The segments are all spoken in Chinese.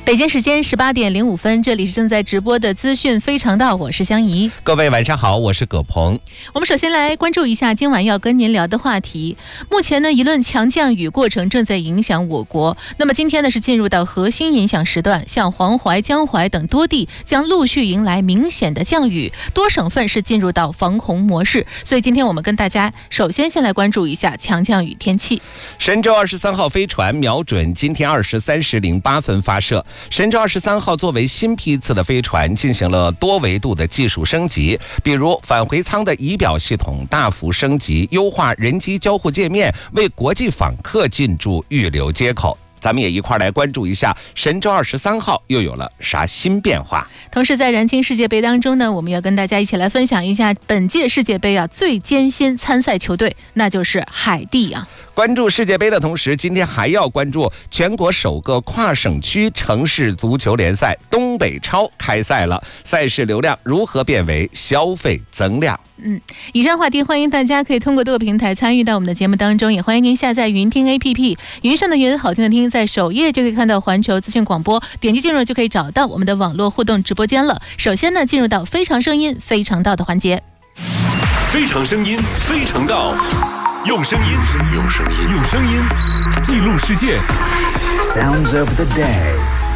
北京时间18点05分，这里是正在直播的资讯非常道，我是香怡。 各位晚上好，我是葛鹏。 我们首先来关注一下今晚要跟您聊的话题。目前呢，一轮强降雨过程正在影响我国。那么今天呢，是进入到核心影响时段，像黄淮、江淮等多地将陆续迎来明显的降雨，多省份是进入到防洪模式。所以今天我们跟大家首先来关注一下强降雨天气。 神舟23号飞船瞄准今天23时08分发射。神舟23号作为新批次的飞船，进行了多维度的技术升级，比如返回舱的仪表系统大幅升级，优化人机交互界面，为国际访客进驻预留接口。咱们也一块来关注一下神舟23号又有了啥新变化。 同时在燃青世界杯当中呢，我们要跟大家一起来分享一下本届世界杯最艰辛参赛球队，那就是海地啊。 关注世界杯的同时，今天还要关注全国首个跨省区城市足球联赛东北超开赛了，赛事流量如何变为消费增量？ 以上话题欢迎大家可以通过多个平台参与到我们的节目当中，也欢迎您下载云听 APP， 云上的云，好听的听，在首页就可以看到环球资讯广播，点击进入就可以找到我们的网络互动直播间了。首先呢，进入到非常声音非常道的环节。 非常声音非常道，用声音记录世界。 Sounds of the day。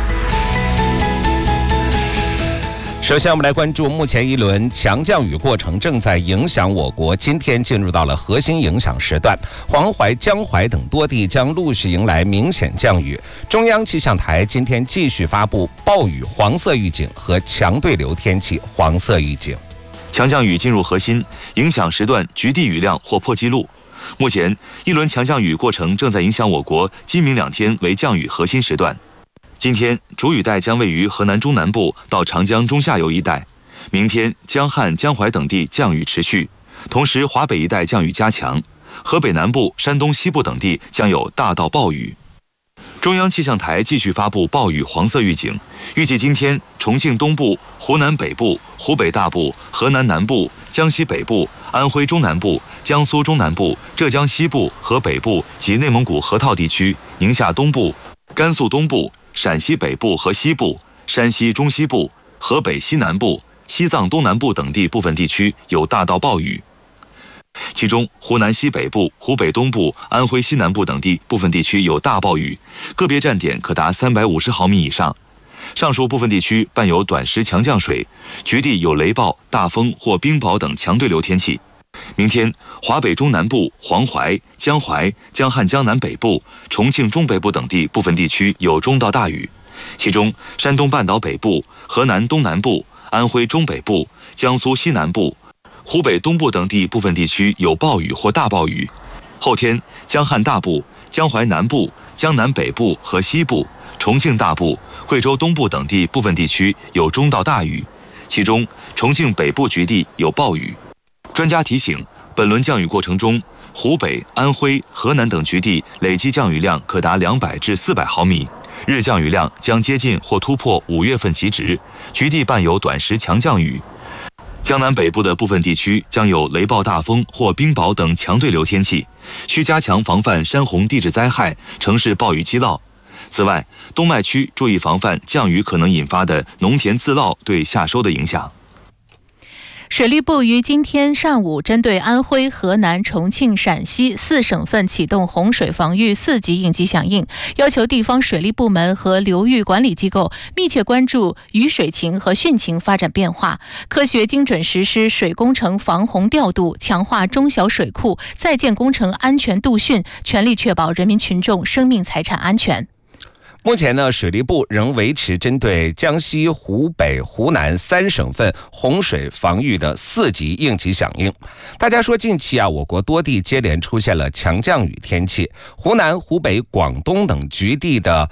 首先我们来关注，目前一轮强降雨过程正在影响我国，今天进入到了核心影响时段，黄淮、江淮等多地将陆续迎来明显降雨。中央气象台今天继续发布暴雨黄色预警和强对流天气黄色预警。 强降雨进入核心影响时段，局地雨量或破纪录。目前一轮强降雨过程正在影响我国，今明2天为降雨核心时段。今天主雨带将位于河南中南部到长江中下游一带，明天江汉、江淮等地降雨持续，同时华北一带降雨加强，河北南部、山东西部等地将有大到暴雨。中央气象台继续发布暴雨黄色预警，预计今天重庆东部、湖南北部、湖北大部、河南南部、江西北部、安徽中南部、江苏中南部、浙江西部和北部及内蒙古河套地区、宁夏东部、甘肃东部、陕西北部和西部、山西中西部、河北西南部、西藏东南部等地部分地区有大到暴雨。其中湖南西北部、湖北东部、安徽西南部等地部分地区有大暴雨，个别站点可达350毫米以上。上述部分地区伴有短时强降水，局地有雷暴、大风或冰雹等强对流天气。明天华北中南部、黄淮、江淮、江汉江南北部、重庆中北部等地部分地区有中到大雨，其中山东半岛北部、河南东南部、安徽中北部、江苏西南部、湖北东部等地部分地区有暴雨或大暴雨。后天江汉大部、江淮南部、江南北部和西部、重庆大部、贵州东部等地部分地区有中到大雨，其中重庆北部局地有暴雨。专家提醒，本轮降雨过程中，湖北、安徽、河南等局地累计降雨量可达200至400毫米，日降雨量将接近或突破5月份极值，局地伴有短时强降雨。江南北部的部分地区将有雷暴大风或冰雹等强对流天气，需加强防范山洪地质灾害、城市暴雨积涝。此外，东麦区注意防范降雨可能引发的农田自涝对夏收的影响。 水利部于今天上午针对安徽、河南、重庆、陕西4省份启动洪水防御4级应急响应，要求地方水利部门和流域管理机构密切关注雨水情和汛情发展变化，科学精准实施水工程防洪调度，强化中小水库在建工程安全度汛，全力确保人民群众生命财产安全。 目前呢，水利部仍维持针对江西、湖北、湖南3省份洪水防御的4级应急响应。大家说，近期我国多地接连出现了强降雨天气，湖南、湖北、广东等局地的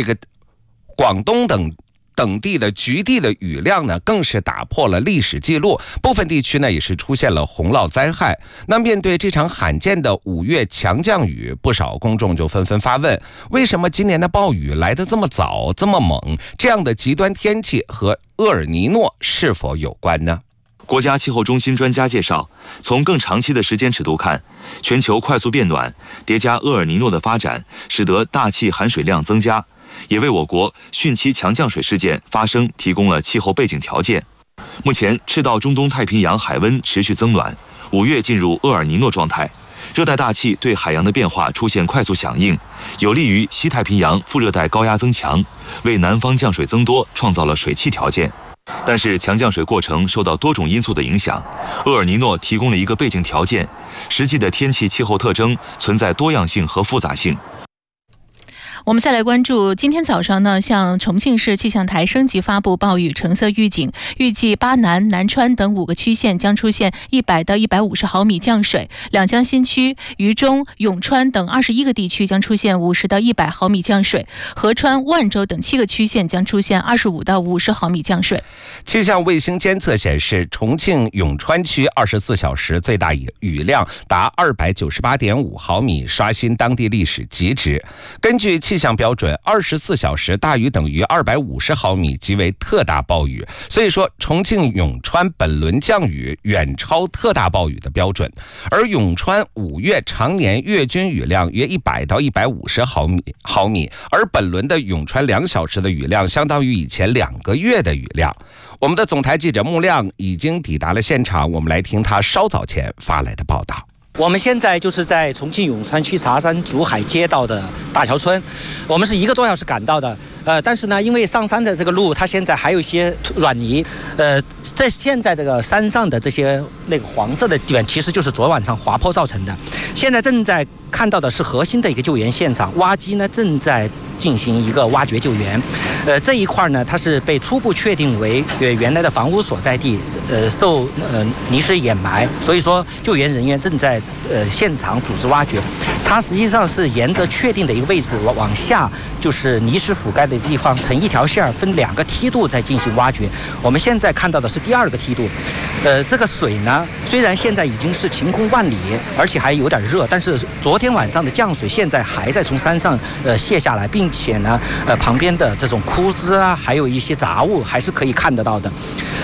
等地的局地的雨量呢，更是打破了历史记录，部分地区呢也是出现了洪涝灾害。那面对这场罕见的5月强降雨，不少公众就纷纷发问，为什么今年的暴雨来得这么早这么猛？这样的极端天气和厄尔尼诺是否有关呢？ 国家气候中心专家介绍，从更长期的时间尺度看，全球快速变暖叠加厄尔尼诺的发展，使得大气含水量增加，也为我国汛期强降水事件发生提供了气候背景条件。目前，赤道中东太平洋海温持续增暖，5月进入厄尔尼诺状态，热带大气对海洋的变化出现快速响应，有利于西太平洋副热带高压增强，为南方降水增多创造了水汽条件。但是强降水过程受到多种因素的影响，厄尔尼诺提供了一个背景条件，实际的天气气候特征存在多样性和复杂性。 我们再来关注今天早上呢，向重庆市气象台升级发布暴雨橙色预警，预计巴南、南川等5个区县将出现100到150毫米降水，两江新区、渝中、永川等21个地区将出现50到100毫米降水，合川、万州等7个区县将出现25到50毫米降水。 气象卫星监测显示，重庆永川区24小时最大雨量达298.5毫米，刷新当地历史极值。根据气象标准，24小时大雨等于250毫米即为特大暴雨，所以说重庆永川本轮降雨远超特大暴雨的标准。而永川5月常年月均雨量约100到150毫米，而本轮的永川2小时的雨量相当于以前2个月的雨量。我们的总台记者穆亮已经抵达了现场，我们来听他稍早前发来的报道。 我们现在就是在重庆永川区茶山竹海街道的大桥村，我们是1个多小时赶到的。但是呢，因为上山的这个路，它现在还有一些软泥，在现在这个山上的这些那个黄色的地方，其实就是昨晚上滑坡造成的。现在正在看到的是核心的一个救援现场，挖机呢正在进行一个挖掘救援。这一块呢，它是被初步确定为原来的房屋所在地，受泥石掩埋，所以说救援人员正在现场组织挖掘。它实际上是沿着确定的一个位置往下，就是泥石覆盖的地方，成一条线，分2个梯度在进行挖掘。我们现在看到的是第2个梯度。这个水呢，虽然现在已经是晴空万里，而且还有点热，但是昨天晚上的降水现在还在从山上卸下来，并且呢，旁边的这种枯枝啊，还有一些杂物还是可以看得到的。